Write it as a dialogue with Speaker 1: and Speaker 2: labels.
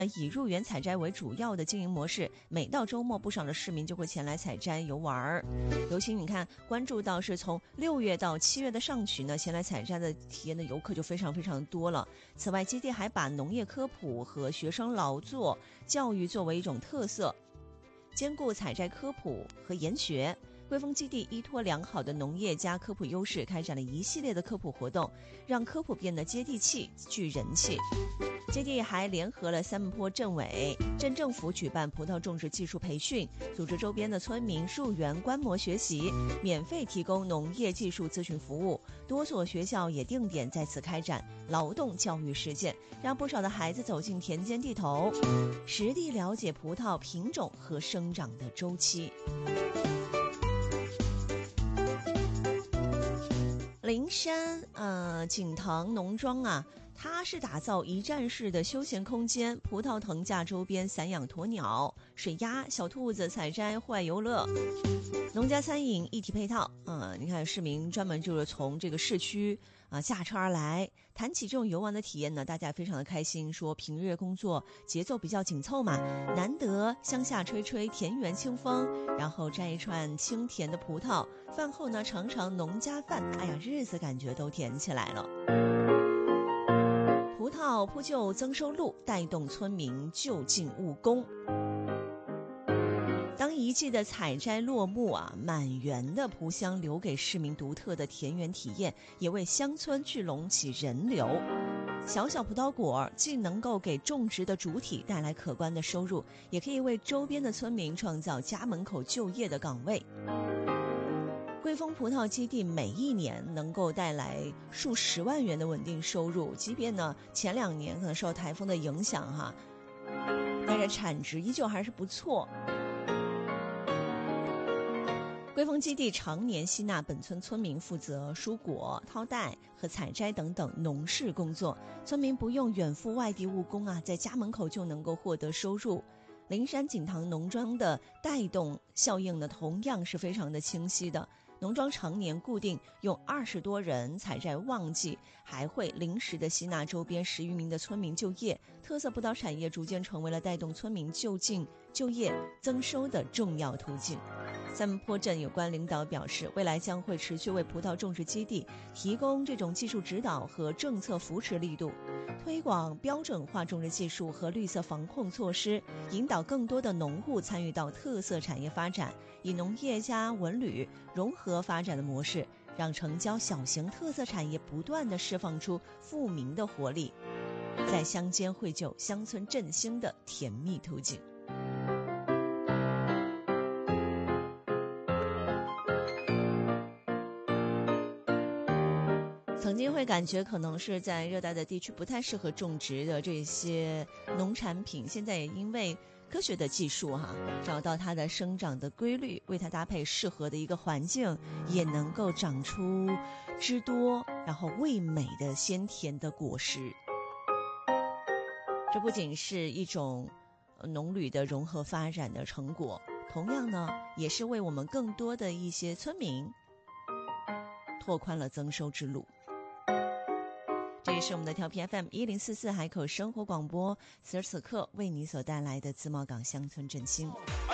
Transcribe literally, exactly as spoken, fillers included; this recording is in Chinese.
Speaker 1: 以入园采摘为主要的经营模式，每到周末，不少的市民就会前来采摘游玩。尤其你看，关注到是从六月到七月的上旬呢，前来采摘的体验的游客就非常非常多了。此外，基地还把农业科普和学生劳作教育作为一种特色，兼顾采摘科普和研学。桂峰基地依托良好的农业加科普优势，开展了一系列的科普活动，让科普变得接地气、具人气。基地还联合了三门坡镇委、镇政府举办葡萄种植技术培训，组织周边的村民入园观摩学习，免费提供农业技术咨询服务。多所学校也定点在此开展劳动教育实践，让不少的孩子走进田间地头，实地了解葡萄品种和生长的周期。灵山呃景堂农庄啊，它是打造一站式的休闲空间，葡萄藤架周边散养鸵鸟、水鸭、小兔子采摘、户外游乐，农家餐饮一体配套。嗯，你看市民专门就是从这个市区啊驾车而来。谈起这种游玩的体验呢，大家非常的开心，说平日工作节奏比较紧凑嘛，难得乡下吹吹田园清风，然后摘一串清甜的葡萄，饭后呢尝尝农家饭，哎呀，日子感觉都甜起来了。葡萄铺就增收路，带动村民就近务工。当一季的采摘落幕啊，满园的葡香留给市民独特的田园体验，也为乡村聚拢起人流。小小葡萄果既能够给种植的主体带来可观的收入，也可以为周边的村民创造家门口就业的岗位。桂峰葡萄基地每一年能够带来数十万元的稳定收入，即便呢前两年可能受台风的影响哈，但是产值依旧还是不错。桂峰基地常年吸纳本村村民，负责蔬果、掏袋和采摘等等农事工作，村民不用远赴外地务工啊，在家门口就能够获得收入。灵山景堂农庄的带动效应呢，同样是非常的清晰的。农庄常年固定用二十多人采摘，旺季还会临时的吸纳周边十余名的村民就业，特色葡萄产业逐渐成为了带动村民就近就业增收的重要途径。三门坡镇有关领导表示，未来将会持续为葡萄种植基地提供这种技术指导和政策扶持力度，推广标准化种植技术和绿色防控措施，引导更多的农户参与到特色产业发展，以农业加文旅融合发展的模式，让城郊小型特色产业不断地释放出富民的活力，在乡间绘就乡村振兴的甜蜜途径。曾经会感觉可能是在热带的地区不太适合种植的这些农产品，现在也因为科学的技术哈、啊，找到它的生长的规律，为它搭配适合的一个环境，也能够长出汁多然后味美的鲜甜的果实。这不仅是一种农旅的融合发展的成果，同样呢也是为我们更多的一些村民拓宽了增收之路。这里是我们的调频 F M 一零四四海口生活广播，此时此刻为你所带来的自贸港乡村振兴。